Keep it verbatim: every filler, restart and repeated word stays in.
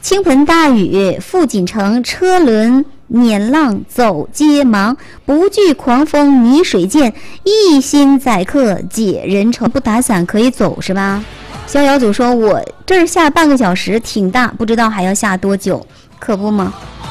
倾盆大雨，富锦城车轮碾浪走街忙，不惧狂风泥水溅，一心载客解人愁。不打伞可以走是吧？逍遥组说：“我这儿下半个小时，挺大，不知道还要下多久，可不吗？”